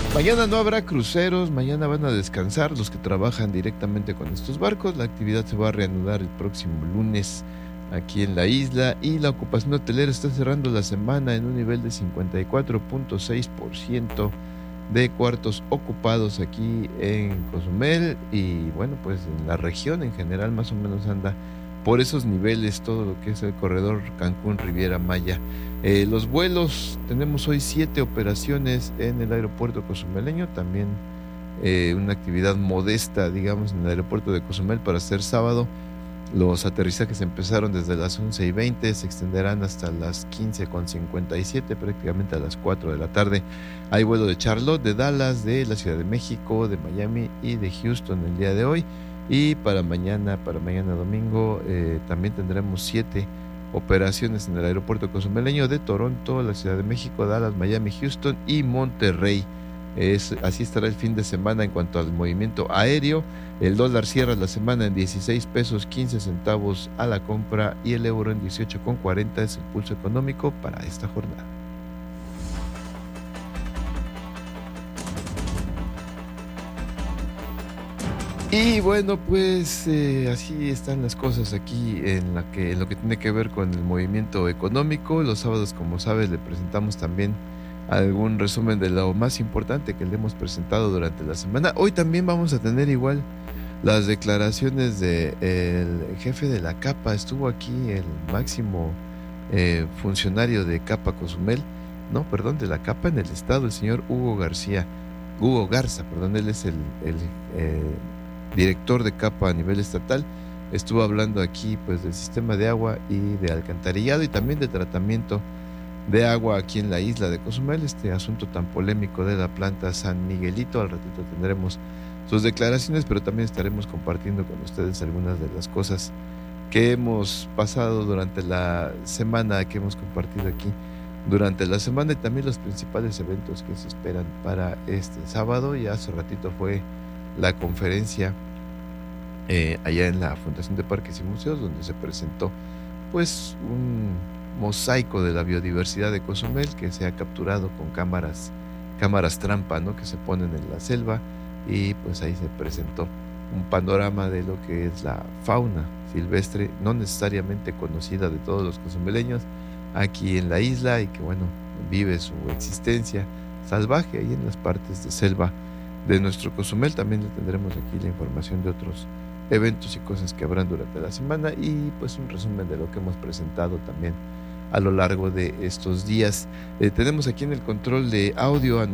Mañana no habrá cruceros, mañana van a descansar los que trabajan directamente con estos barcos. La actividad se va a reanudar el próximo lunes aquí en la isla y la ocupación hotelera está cerrando la semana en un nivel de 54.6% de cuartos ocupados aquí en Cozumel y bueno, pues en la región en general más o menos anda por esos niveles todo lo que es el corredor Cancún-Riviera Maya. Los vuelos, tenemos hoy 7 operaciones en el aeropuerto cozumeleño, también una actividad modesta, digamos, en el aeropuerto de Cozumel para ser sábado. Los aterrizajes empezaron desde las 11:20, se extenderán hasta las 15:57, prácticamente a las 4 de la tarde. Hay vuelo de Charlotte, de Dallas, de la Ciudad de México, de Miami y de Houston el día de hoy. Y para mañana domingo, también tendremos 7 operaciones en el aeropuerto cozumeleño de Toronto, la Ciudad de México, Dallas, Miami, Houston y Monterrey. Así estará el fin de semana en cuanto al movimiento aéreo. El dólar cierra la semana en 16 pesos 15 centavos a la compra y el euro en 18,40 es el pulso económico para esta jornada. Y bueno, pues así están las cosas aquí en lo que tiene que ver con el movimiento económico. Los sábados, como sabes, le presentamos también algún resumen de lo más importante que le hemos presentado durante la semana. Hoy también vamos a tener igual las declaraciones del jefe de la CAPA. Estuvo aquí el máximo funcionario de CAPA Cozumel, de la CAPA en el estado, el señor Hugo Garza, él es el director de CAPA a nivel estatal. Estuvo hablando aquí pues del sistema de agua y de alcantarillado y también de tratamiento de agua aquí en la isla de Cozumel, este asunto tan polémico de la planta San Miguelito. Al ratito tendremos sus declaraciones, pero también estaremos compartiendo con ustedes algunas de las cosas que hemos pasado durante la semana, que hemos compartido aquí durante la semana y también los principales eventos que se esperan para este sábado. Y hace ratito fue la conferencia allá en la Fundación de Parques y Museos, donde se presentó pues un mosaico de la biodiversidad de Cozumel que se ha capturado con cámaras trampa, que se ponen en la selva, y pues ahí se presentó un panorama de lo que es la fauna silvestre, no necesariamente conocida de todos los cozumeleños aquí en la isla y que bueno, vive su existencia salvaje ahí en las partes de selva de nuestro Cozumel. También le tendremos aquí la información de otros eventos y cosas que habrán durante la semana y pues un resumen de lo que hemos presentado también a lo largo de estos días. Tenemos aquí en el control de audio a